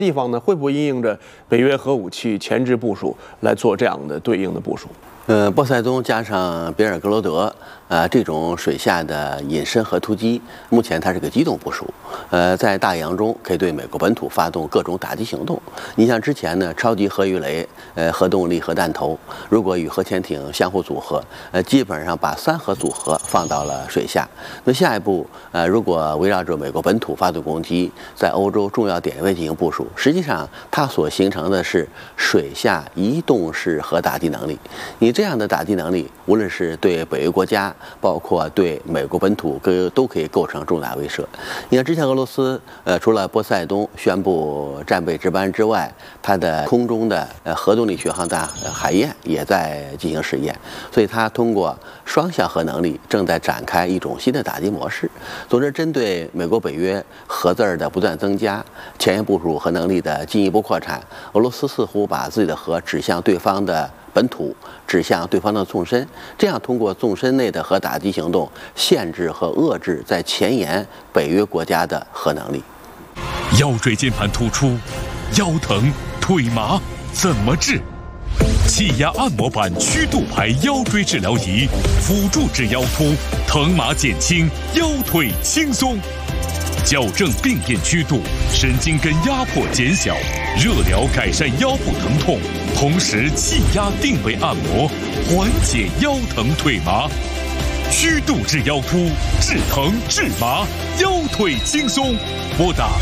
地方呢，会不会因应着北约核武器前置部署来做这样的对应的部署？ 波塞冬加上比尔格罗德，这种水下的隐身核突击，目前它是个机动部署，在大洋中可以对美国本土发动各种打击行动。你像之前呢，超级核鱼雷，核动力核弹头，如果与核潜艇相互组合，基本上把3核组合放到了水下。那下一步，如果围绕着美国本土发动攻击，在欧洲重要点位进行部署，实际上它所形成的是水下移动式核打击能力。你这样的打击能力，无论是对北约国家，包括对美国本土都可以构成重大威慑。你看，之前俄罗斯除了波塞冬宣布战备值班之外，它的空中的核动力巡航弹海燕也在进行试验，所以它通过双向核能力正在展开一种新的打击模式。总之，针对美国北约核字的不断增加，前沿部署核能力的进一步扩产，俄罗斯似乎把自己的核指向对方的本土，指向对方的纵深，这样通过纵深内的核打击行动，限制和遏制在前沿北约国家的核能力。 腰椎间盘突出、腰疼、腿麻怎么治？气压按摩板曲度排腰椎治疗仪，辅助治腰突，疼麻减轻，腰腿轻松。矫正病变曲度，神经根压迫减小，热疗改善腰部疼痛，同时气压定位按摩，缓解腰疼腿麻。曲度治腰突，治疼治麻，腰腿轻松。拨打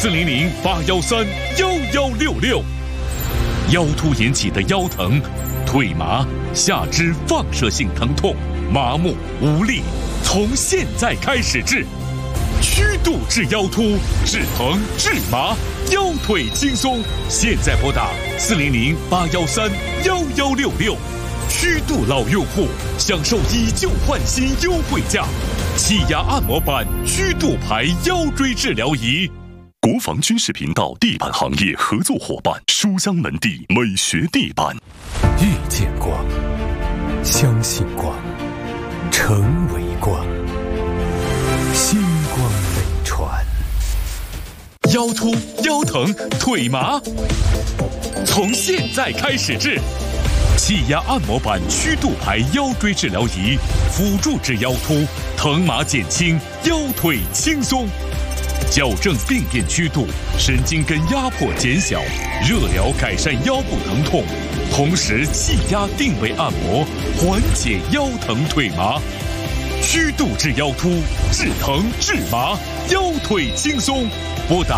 400-813-1166。腰突引起的腰疼、腿麻、下肢放射性疼痛、麻木无力，从现在开始治。曲度治腰突，治疼治麻，腰腿轻松。现在拨打400-813-1166。曲度老用户享受以旧换新优惠价，气压按摩板曲度排腰椎治疗仪。 国防军事频道地板行业合作伙伴书香门第美学地板。 遇见光，相信光，成为光。星光美传。 腰突、腰疼、腿麻，从现在开始治。气压按摩板曲度排腰椎治疗仪，辅助治腰突，疼麻减轻，腰腿轻松。矫正病变曲度，神经根压迫减小，热疗改善腰部疼痛，同时气压定位按摩，缓解腰疼腿麻。曲度治腰突，治疼治麻，腰腿轻松。拨打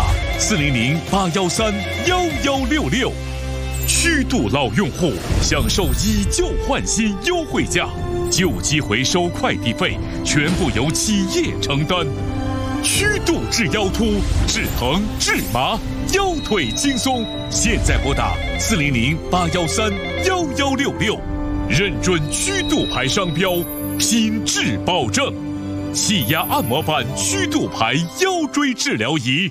400-813-1166。曲度老用户享受以旧换新优惠价，旧机回收快递费全部由企业承担。曲度治腰突，治疼治麻，腰腿轻松。现在拨打400-813-1166，认准曲度牌商标，品质保证。气压按摩板曲度牌腰椎治疗仪。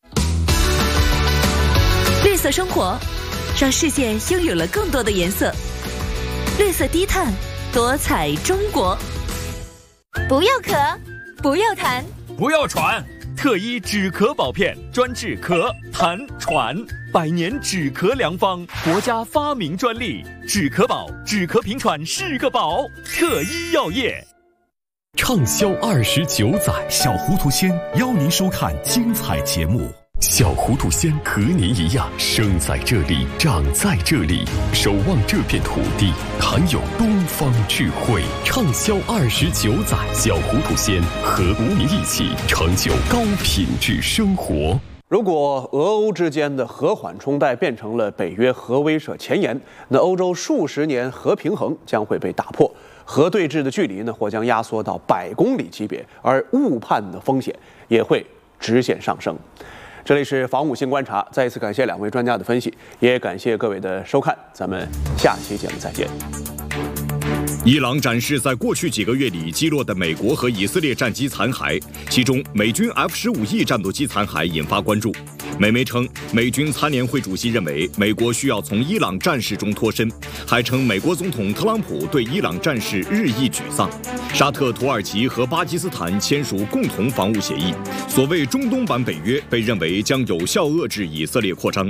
绿色生活，让世界拥有了更多的颜色。绿色低碳，多彩中国。 不要咳， 不要痰， 不要喘，特医止咳宝片专治咳、痰、喘，100年止咳良方，国家发明专利。止咳宝，止咳平喘是个宝。特医药业。 畅销29载， 小糊涂仙邀您收看精彩节目。 小糊涂仙和您一样，生在这里，长在这里，守望这片土地，含有东方智慧。畅销29载，小糊涂仙和无名一起成就高品质生活。 如果俄欧之间的和缓冲带变成了北约核威慑前沿，那欧洲数十年核平衡将会被打破，核对峙的距离呢或将压缩到100公里级别，而误判的风险也会直线上升。这里是防务新观察，再一次感谢2位专家的分析，也感谢各位的收看，咱们下期节目再见。 伊朗展示在过去几个月里击落的美国和以色列战机残骸，其中美军 F-15E 战斗机残骸引发关注。 美媒称，美军参联会主席认为美国需要从伊朗战事中脱身，还称美国总统特朗普对伊朗战事日益沮丧。沙特、土耳其和巴基斯坦签署共同防务协议，所谓中东版北约被认为将有效遏制以色列扩张。